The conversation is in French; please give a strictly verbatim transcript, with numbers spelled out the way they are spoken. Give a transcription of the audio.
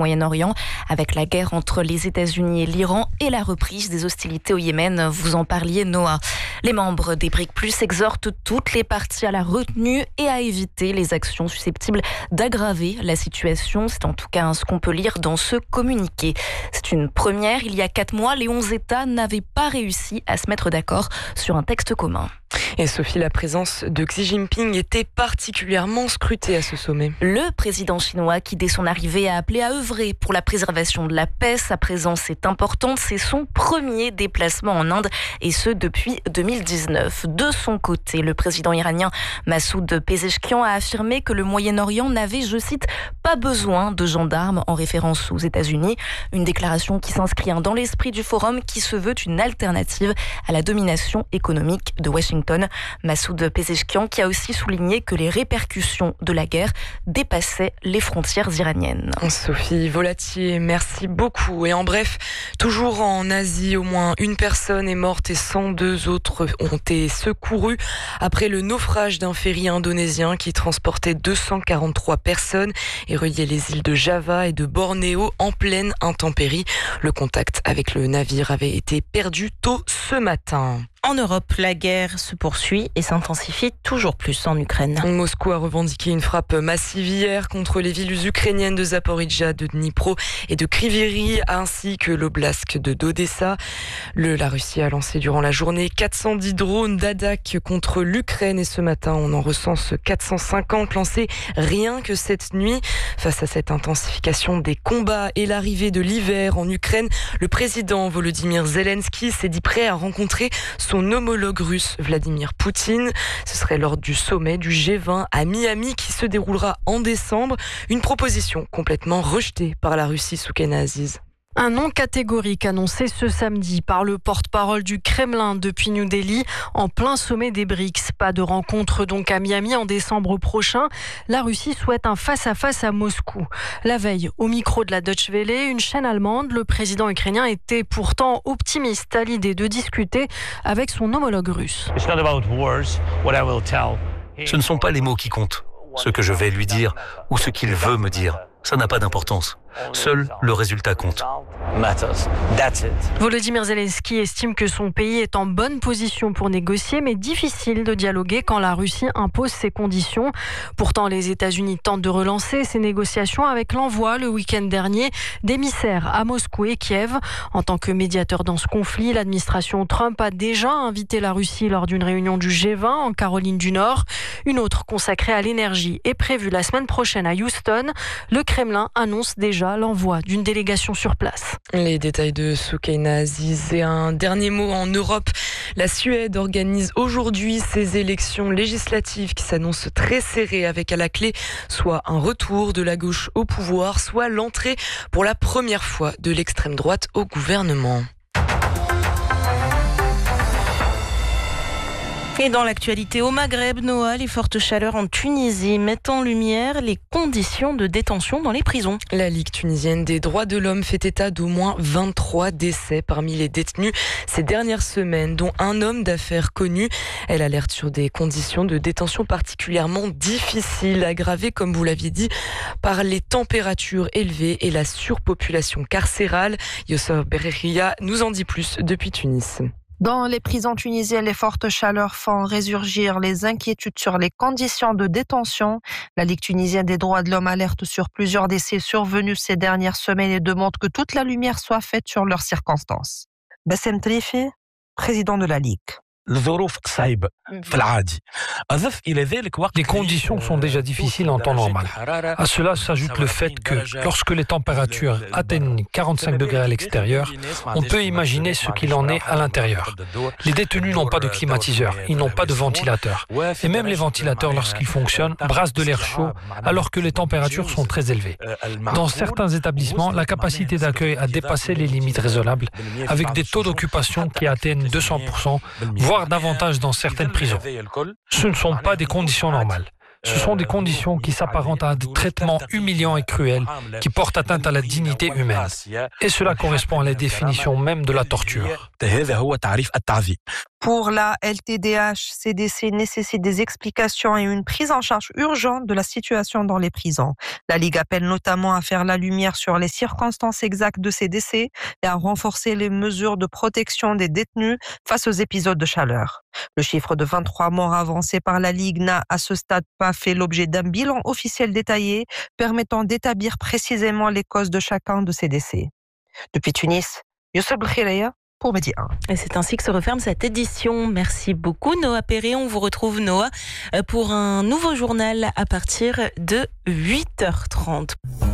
Moyen-Orient, avec la guerre entre les États-Unis et l'Iran et la reprise des hostilités au Yémen. Vous en parliez, Noah. Les membres des BRICS Plus exhortent toutes les parties à la retenue et à éviter les actions susceptibles d'aggraver la situation. C'est en tout cas ce qu'on peut lire dans ce communiqué. C'est une première. Il y a quatre mois, les onze États n'avaient pas réussi à se mettre d'accord sur un texte commun. Et Sophie, la présence de Xi Jinping était particulièrement scrutée à ce sommet. Le président chinois qui, dès son arrivée, a appelé à œuvrer pour la préservation de la paix. Sa présence est importante. C'est son premier déplacement en Inde, et ce depuis deux mille dix-neuf. De son côté, le président iranien Massoud Pezeshkian a affirmé que le Moyen-Orient n'avait, je cite, pas besoin de gendarmes, en référence aux États-Unis. Une déclaration qui s'inscrit dans l'esprit du forum, qui se veut une alternative à la domination économique de Washington. Massoud Pezeshkian qui a aussi souligné que les répercussions de la guerre dépassaient les frontières iraniennes. Sophie Volatier, merci beaucoup. Et en bref, toujours en Asie, au moins une personne est morte et cent deux autres ont été secourues après le naufrage d'un ferry indonésien qui transportait deux cent quarante-trois personnes et reliait les îles de Java et de Bornéo en pleine intempérie. Le contact avec le navire avait été perdu tôt ce matin. En Europe, la guerre se poursuit et s'intensifie toujours plus en Ukraine. Moscou a revendiqué une frappe massive hier contre les villes ukrainiennes de Zaporijia, de Dnipro et de Kryvyi, ainsi que l'oblast d'Odessa. Le, la Russie a lancé durant la journée quatre cent dix drones d'attaque contre l'Ukraine et ce matin, on en recense quatre cent cinquante lancés rien que cette nuit. Face à cette intensification des combats et l'arrivée de l'hiver en Ukraine, le président Volodymyr Zelensky s'est dit prêt à rencontrer son homologue russe Vladimir Poutine. Ce serait lors du sommet du G vingt à Miami qui se déroulera en décembre. Une proposition complètement rejetée par la Russie sous Aziz. Un non catégorique annoncé ce samedi par le porte-parole du Kremlin depuis New Delhi en plein sommet des BRICS. Pas de rencontre donc à Miami en décembre prochain. La Russie souhaite un face-à-face à Moscou. La veille, au micro de la Deutsche Welle, une chaîne allemande, le président ukrainien était pourtant optimiste à l'idée de discuter avec son homologue russe. Ce ne sont pas les mots qui comptent, ce que je vais lui dire ou ce qu'il veut me dire. Ça n'a pas d'importance. Seul le résultat compte. Volodymyr Zelensky estime que son pays est en bonne position pour négocier, mais difficile de dialoguer quand la Russie impose ses conditions. Pourtant, les États-Unis tentent de relancer ces négociations avec l'envoi, le week-end dernier, d'émissaires à Moscou et Kiev. En tant que médiateur dans ce conflit, l'administration Trump a déjà invité la Russie lors d'une réunion du G vingt en Caroline du Nord. Une autre consacrée à l'énergie est prévue la semaine prochaine à Houston. Le Kremlin annonce déjà l'envoi d'une délégation sur place. Les détails de Soukaina Aziz. Et un dernier mot en Europe. La Suède organise aujourd'hui ses élections législatives qui s'annoncent très serrées avec à la clé soit un retour de la gauche au pouvoir, soit l'entrée pour la première fois de l'extrême droite au gouvernement. Et dans l'actualité au Maghreb, Noah, les fortes chaleurs en Tunisie mettent en lumière les conditions de détention dans les prisons. La Ligue tunisienne des droits de l'homme fait état d'au moins vingt-trois décès parmi les détenus ces dernières semaines, dont un homme d'affaires connu. Elle alerte sur des conditions de détention particulièrement difficiles, aggravées, comme vous l'aviez dit, par les températures élevées et la surpopulation carcérale. Youssef Berria nous en dit plus depuis Tunis. Dans les prisons tunisiennes, les fortes chaleurs font résurgir les inquiétudes sur les conditions de détention. La Ligue tunisienne des droits de l'homme alerte sur plusieurs décès survenus ces dernières semaines et demande que toute la lumière soit faite sur leurs circonstances. Bassem Trifi, président de la Ligue. Les conditions sont déjà difficiles en temps normal. À cela s'ajoute le fait que lorsque les températures atteignent quarante-cinq degrés à l'extérieur, on peut imaginer ce qu'il en est à l'intérieur. Les détenus n'ont pas de climatiseur, ils n'ont pas de ventilateur. Et même les ventilateurs, lorsqu'ils fonctionnent, brassent de l'air chaud alors que les températures sont très élevées. Dans certains établissements, la capacité d'accueil a dépassé les limites raisonnables, avec des taux d'occupation qui atteignent deux cents pour cent, voire davantage dans certaines prisons. Ce ne sont pas des conditions normales. Ce sont des conditions qui s'apparentent à des traitements humiliants et cruels qui portent atteinte à la dignité humaine. Et cela correspond à la définition même de la torture. Pour la L T D H, ces décès nécessitent des explications et une prise en charge urgente de la situation dans les prisons. La Ligue appelle notamment à faire la lumière sur les circonstances exactes de ces décès et à renforcer les mesures de protection des détenus face aux épisodes de chaleur. Le chiffre de vingt-trois morts avancé par la Ligue n'a à ce stade pas fait l'objet d'un bilan officiel détaillé permettant d'établir précisément les causes de chacun de ces décès. Depuis Tunis, Youssef Belkhireya pour Midi un. Et c'est ainsi que se referme cette édition. Merci beaucoup Noah Perret. On vous retrouve Noah pour un nouveau journal à partir de huit heures trente.